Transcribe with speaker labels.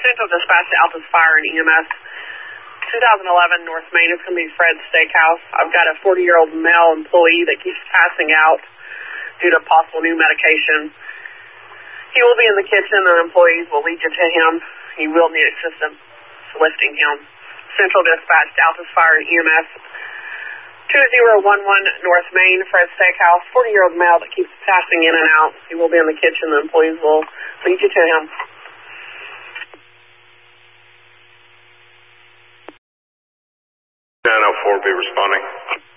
Speaker 1: Central Dispatch to Altus Fire and EMS. 2011 North Main is going to be Fred's Steakhouse. I've got a 40-year-old male employee that keeps passing out due to possible new medication. He will be in the kitchen and employees will lead you to him. He will need assistance lifting him. Central Dispatch to Altus Fire and EMS. 2011 North Main, Fred's Steakhouse. 40-year-old male that keeps passing in and out. He will be in the kitchen. The employees will lead you to him.
Speaker 2: 904 be responding.